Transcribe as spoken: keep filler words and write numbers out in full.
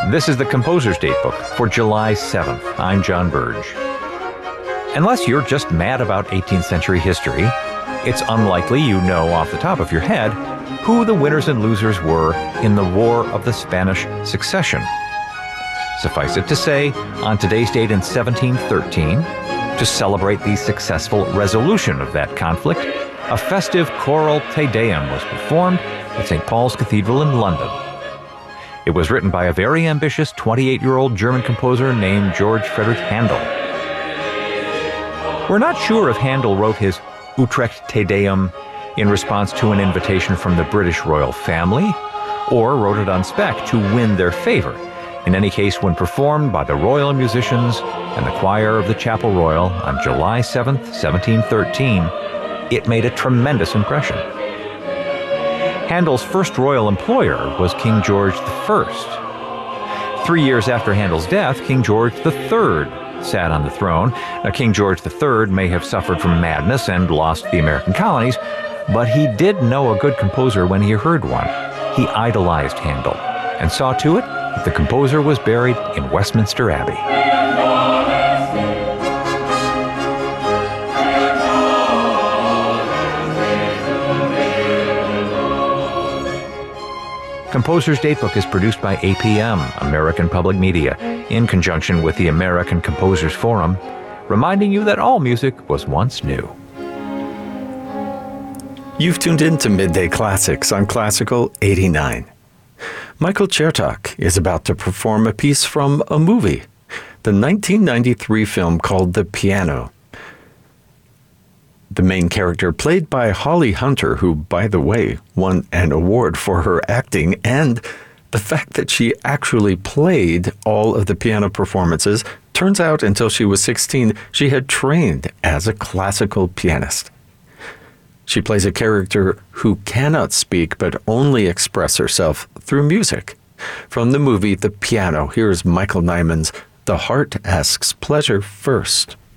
This is the Composer's Datebook for July seventh. I'm John Burge. Unless you're just mad about eighteenth century history, it's unlikely you know off the top of your head who the winners and losers were in the War of the Spanish Succession. Suffice it to say, on today's date in seventeen thirteen, to celebrate the successful resolution of that conflict, a festive choral Te Deum was performed at Saint Paul's Cathedral in London. It was written by a very ambitious twenty-eight-year-old German composer named George Friedrich Handel. We're not sure if Handel wrote his Utrecht Te Deum in response to an invitation from the British royal family, or wrote it on spec to win their favor. In any case, when performed by the royal musicians and the choir of the Chapel Royal on July seventh, seventeen thirteen, it made a tremendous impression. Handel's first royal employer was King George the First. Three years after Handel's death, King George the Third sat on the throne. Now, King George the Third may have suffered from madness and lost the American colonies, but he did know a good composer when he heard one. He idolized Handel and saw to it that the composer was buried in Westminster Abbey. Composer's Datebook is produced by A P M, American Public Media, in conjunction with the American Composers Forum, reminding you that all music was once new. You've tuned in to Midday Classics on Classical eighty-nine. Michael Chertok is about to perform a piece from a movie, the nineteen ninety-three film called The Piano. The main character, played by Holly Hunter, who, by the way, won an award for her acting, and the fact that she actually played all of the piano performances, turns out until she was sixteen, she had trained as a classical pianist. She plays a character who cannot speak but only express herself through music. From the movie The Piano, here's Michael Nyman's The Heart Asks Pleasure First.